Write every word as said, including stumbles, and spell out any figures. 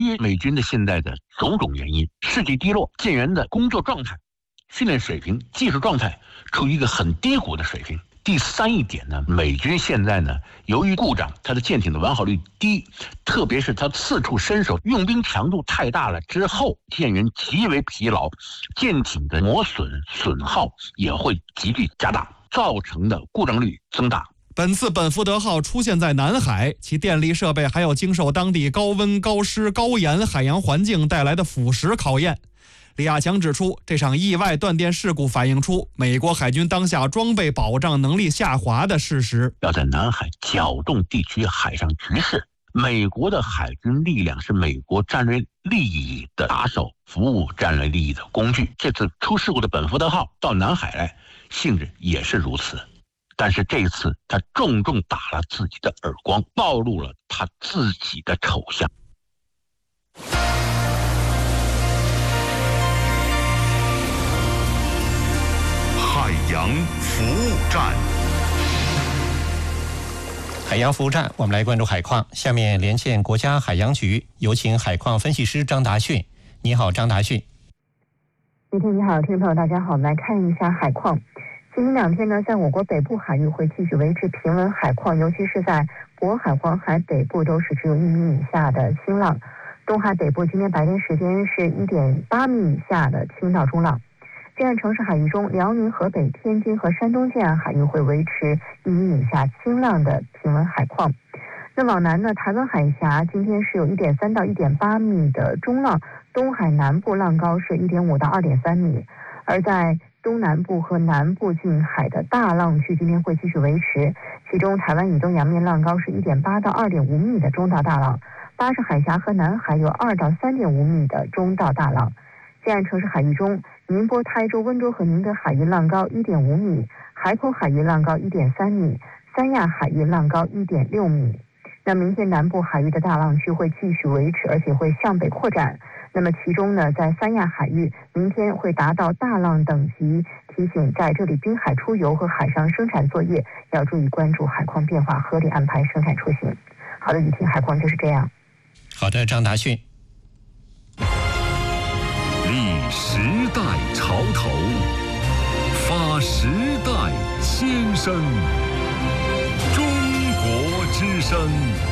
因为美军的现在的种种原因，士气低落，舰员的工作状态、训练水平、技术状态处于一个很低谷的水平。第三一点呢，美军现在呢，由于故障，它的舰艇的完好率低，特别是它四处伸手，用兵强度太大了之后，舰员极为疲劳，舰艇的磨损损耗也会急剧加大，造成的故障率增大。 本次本福德号出现在南海，其电力设备还要经受当地高温、高湿、高盐海洋环境带来的腐蚀考验。李亚强指出，这场意外断电事故反映出美国海军当下装备保障能力下滑的事实。 要在南海搅动地区海上局势，美国的海军力量是美国战略利益的打手，服务战略利益的工具。这次出事故的本福德号到南海来，性质也是如此。但是这次他重重打了自己的耳光，暴露了他自己的丑相。 海洋服务站， 海洋服务站，我们来关注海况。下面连线国家海洋局，有请海况分析师张达迅。你好，张达迅。 李天你好，听众朋友大家好，我们来看一下海况。今明两天呢，在我国北部海域会继续维持平稳海况，尤其是在渤海、黄海北部都是只有一米以下的新浪。东海北部今天白天时间是 一点八米以下的轻到中浪。沿岸城市海域中，辽宁、河北、天津和山东近岸海域会维持一米以下轻浪的平稳海况。那往南呢，台湾海峡今天是有 一点三到一点八米的中浪，东海南部浪高是 一点五到二点三米，而在东南部和南部近海的大浪区今天会继续维持，其中台湾以东洋面浪高是 一点八到二点五米的中到大浪，巴士海峡和南海有二到三点五米的中到大浪。沿岸城市海域中，宁波、台州、温州和宁德海域浪高 一点五米，海口海域浪高 一点三米，三亚海域浪高 一点六米。那明天南部海域的大浪区会继续维持，而且会向北扩展。那么其中呢，在三亚海域，明天会达到大浪等级，提醒在这里滨海出游和海上生产作业要注意关注海况变化，合理安排生产出行。好的，雨婷，海况就是这样。 好的，张达迅。 立时代潮头，发时代先声，中国之声。